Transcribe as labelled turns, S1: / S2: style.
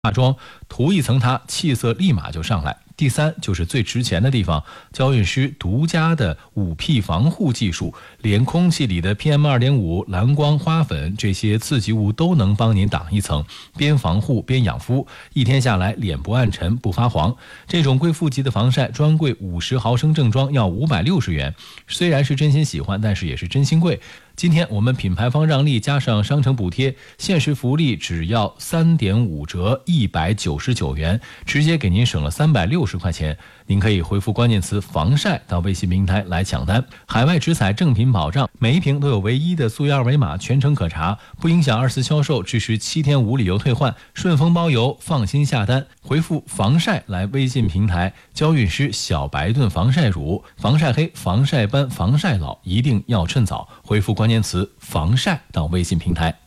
S1: 化妆涂一层它，气色立马就上来。第三就是最值钱的地方，娇韵诗独家的5P 防护技术，连空气里的 PM2.5、蓝光、花粉这些刺激物都能帮您挡一层，边防护边养肤，一天下来脸不暗沉不发黄。这种贵妇级的防晒专柜50毫升正装要560元，虽然是真心喜欢，但是也是真心贵。今天我们品牌方让利加上商城补贴，限时福利只要3.5折，199元，直接给您省了360块钱。您可以回复关键词防晒到微信平台来抢单，海外直采正品保障，每一瓶都有唯一的溯源二维码，全程可查，不影响2次销售，支持7天无理由退换，顺丰包邮，放心下单。回复防晒来微信平台，娇韵诗小白盾防晒乳，防晒黑、防晒斑、防晒老一定要趁早。回复关键词防晒到微信平台。